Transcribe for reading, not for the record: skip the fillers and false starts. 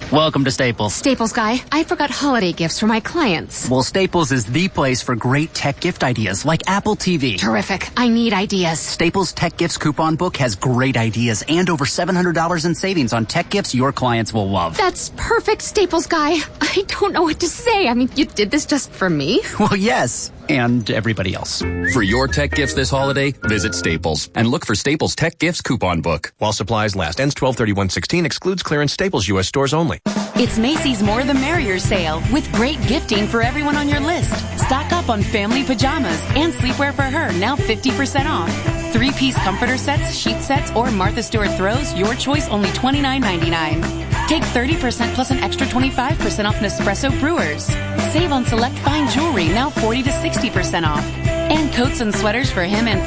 Welcome to Staples. Staples guy, I forgot holiday gifts for my clients. Well, Staples is the place for great tech gift ideas like Apple TV. Terrific. I need ideas. Staples Tech Gifts coupon book has great ideas and over $700 in savings on tech gifts your clients will love. That's perfect, Staples guy. I don't know what to say. I mean, you did this just for me? Well, yes, and everybody else. For your tech gifts this holiday, visit Staples and look for Staples Tech Gifts coupon book. While supplies last. Ends 12/31/16. Excludes clearance. Staples U.S. stores only. It's Macy's More the Merrier sale with great gifting for everyone on your list. Stock up on family pajamas and sleepwear for her, now 50% off. 3-piece comforter sets, sheet sets, or Martha Stewart throws, your choice, only $29.99. Take 30% plus an extra 25% off Nespresso Brewers. Save on select fine jewelry, now 40 to 60% off. And coats and sweaters for him and